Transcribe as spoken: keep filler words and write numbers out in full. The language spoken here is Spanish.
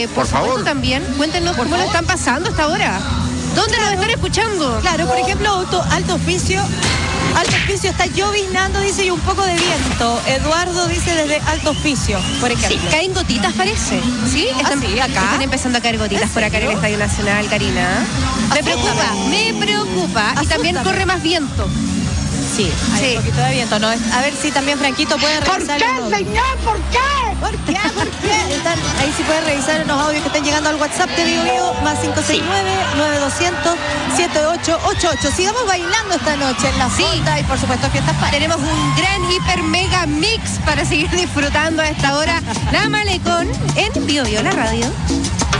eh, por, Por supuesto favor. también, cuéntenos Por cómo lo favor. están pasando hasta ahora. ¿Dónde Claro. nos están escuchando? Claro, por ejemplo, auto, alto oficio. Alto oficio está lloviznando, dice, y un poco de viento. Eduardo dice desde alto oficio, por Sí, ejemplo. caen gotitas, parece. ¿Sí? Están, sí, acá. están empezando a caer gotitas ¿En por acá en el serio? Estadio Nacional, Karina. Me Asústame. preocupa, me preocupa. Y también Asústame. corre más viento. Sí, hay Sí. un poquito de viento, ¿no? A ver si también Franquito puede revisar los audios. señor? ¿Por qué? ¿Por qué? ¿Por qué? Están, ahí sí puede revisar los audios que están llegando al WhatsApp de Vivo Vivo, más cinco seis nueve, nueve dos cero cero, siete ocho ocho ocho. Sigamos bailando esta noche en la Sí. Fonda y por supuesto fiestas para. Tenemos un gran hiper mega mix para seguir disfrutando a esta hora. La Malecón en Bio Bio, la radio.